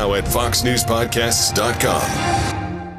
now at foxnewspodcasts.com.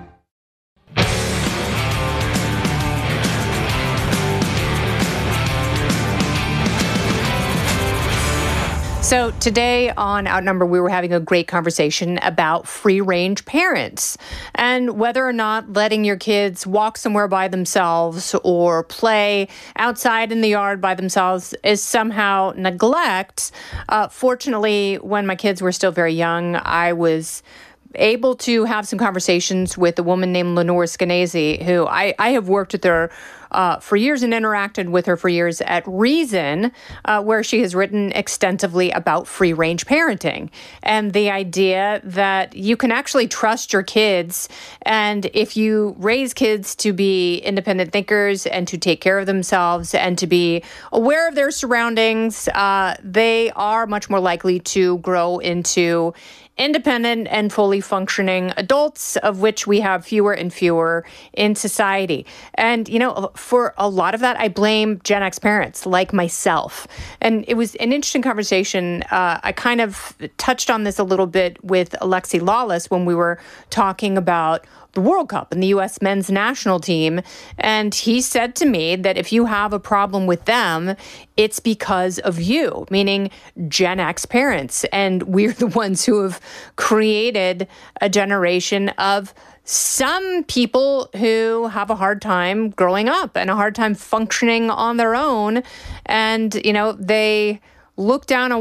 So today on Outnumbered, we were having a great conversation about free-range parents and whether or not letting your kids walk somewhere by themselves or play outside in the yard by themselves is somehow neglect. Fortunately, when my kids were still very young, I was able to have some conversations with a woman named Lenore Skenazy, who I have worked with her for years and interacted with her for years at Reason, where she has written extensively about free-range parenting and the idea that you can actually trust your kids. And if you raise kids to be independent thinkers and to take care of themselves and to be aware of their surroundings, they are much more likely to grow into independent and fully functioning adults, of which we have fewer and fewer in society. And, you know, for a lot of that, I blame Gen X parents like myself. And it was an interesting conversation. I kind of touched on this a little bit with Alexi Lawless when we were talking about the World Cup and the U.S. men's national team. And he said to me that if you have a problem with them, it's because of you, meaning Gen X parents. And we're the ones who have created a generation of some people who have a hard time growing up and a hard time functioning on their own. And, you know, they look down on